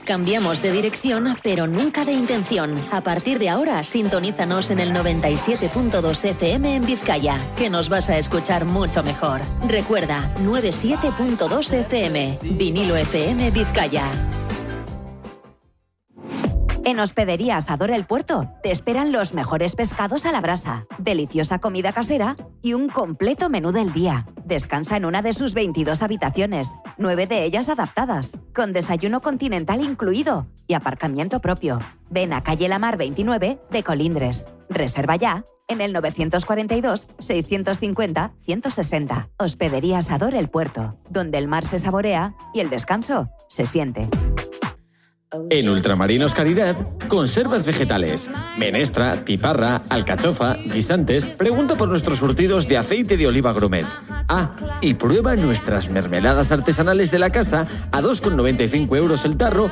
Cambiamos de dirección, pero nunca de intención. A partir de ahora, sintonízanos en el 97.2 FM en Vizcaya, que nos vas a escuchar mucho mejor. Recuerda, 97.2 FM, Vinilo FM Vizcaya. En Hospedería Asador El Puerto te esperan los mejores pescados a la brasa, deliciosa comida casera y un completo menú del día. Descansa en una de sus 22 habitaciones, 9 de ellas adaptadas, con desayuno continental incluido y aparcamiento propio. Ven a calle La Mar 29 de Colindres. Reserva ya en el 942 650 160. Hospedería Asador El Puerto, donde el mar se saborea y el descanso se siente. En Ultramarinos Caridad, conservas vegetales, menestra, piparra, alcachofa, guisantes. Pregunta por nuestros surtidos de aceite de oliva gourmet. Ah, y prueba nuestras mermeladas artesanales de la casa a 2,95 € el tarro